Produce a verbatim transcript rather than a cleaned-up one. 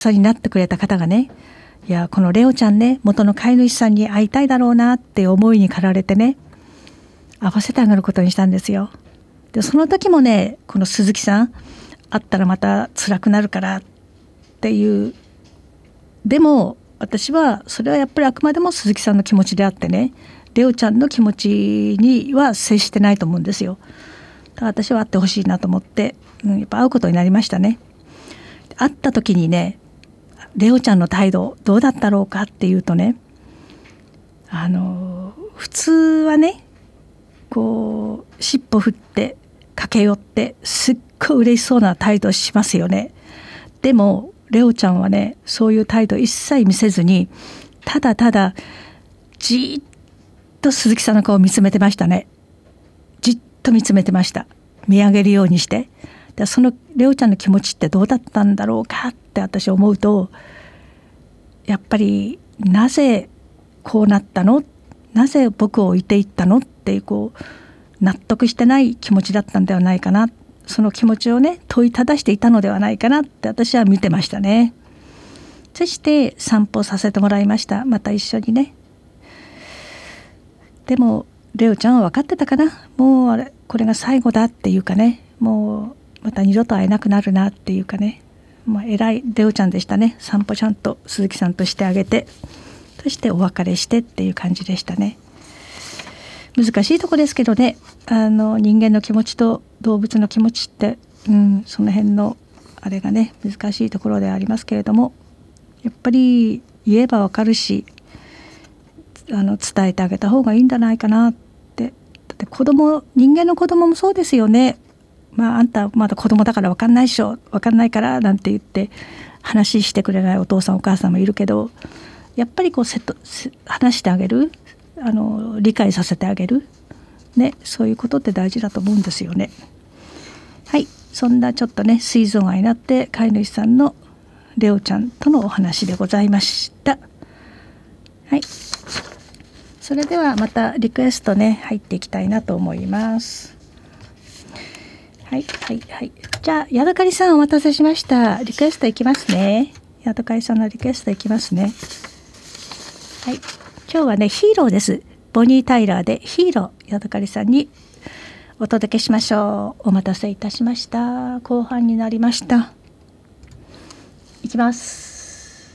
になってくれた方がね、いやこのレオちゃんね、元の飼い主さんに会いたいだろうなって思いに駆られてね、会わせてあげることにしたんですよ。でその時もね、この鈴木さん会ったらまた辛くなるからっていう、でも私はそれはやっぱりあくまでも鈴木さんの気持ちであってね、レオちゃんの気持ちには接してないと思うんですよ。だから私は会ってほしいなと思って、うん、やっぱ会うことになりましたね。会った時にね、レオちゃんの態度どうだったろうかっていうとね、あの普通はね、こう尻尾振って駆け寄ってすっごい嬉しそうな態度しますよね。でもレオちゃんはね、そういう態度一切見せずに、ただただじーっと鈴木さんの顔を見つめてましたね。じっと見つめてました。見上げるようにして。でそのレオちゃんの気持ちってどうだったんだろうかって私思うと、やっぱりなぜこうなったの、なぜ僕を置いていったのっていう、こう納得してない気持ちだったんではないかな、その気持ちをね問いただしていたのではないかなって私は見てましたね。そして散歩させてもらいました。また一緒にね。でもレオちゃんは分かってたかな、もうあれこれが最後だっていうかね、もうまた二度と会えなくなるなっていうかね、もう偉いレオちゃんでしたね。散歩ちゃんと鈴木さんとしてあげて、そしてお別れしてっていう感じでしたね。難しいとこですけどね、あの人間の気持ちと動物の気持ちって、うん、その辺のあれがね難しいところではありますけれども、やっぱり言えばわかるし、あの伝えてあげた方がいいんじゃないかなって。だって子供、人間の子供もそうですよね。まああんたまだ子供だから分かんないでしょ、分かんないからなんて言って話してくれないお父さんお母さんもいるけど、やっぱりこうせと話してあげる、あの理解させてあげる、ね、そういうことって大事だと思うんですよね。はい、そんなちょっとね水族愛になって飼い主さんのレオちゃんとのお話でございました。はい、それではまたリクエストね入っていきたいなと思います。はいはいはい。じゃあヤドカリさんお待たせしました。リクエストいきますね。ヤドカリさんのリクエストいきますね。はい。今日はねヒーローです。ボニー・タイラーでヒーロー、ヤドカリさんにお届けしましょう。お待たせいたしました。後半になりました。いきます。